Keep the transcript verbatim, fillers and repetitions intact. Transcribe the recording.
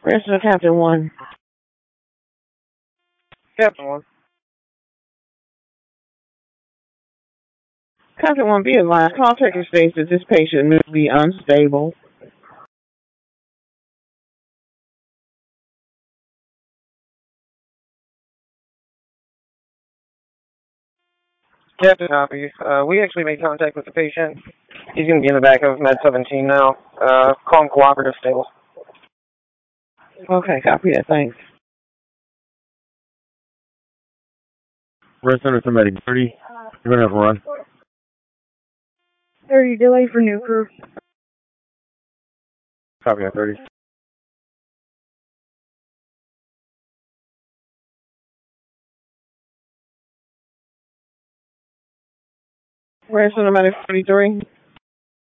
Rest of Captain one. Captain one. Captain one, be advised. Call taker states that this patient may be unstable. Captain copy. Uh, we actually made contact with the patient. He's going to be in the back of Med seventeen now. Uh, call him cooperative stable. Okay, copy that. Thanks. Rest Center somebody thirty. You're going to have a run. thirty, delay for new crew. Copy that thirty. Rest of the forty-three.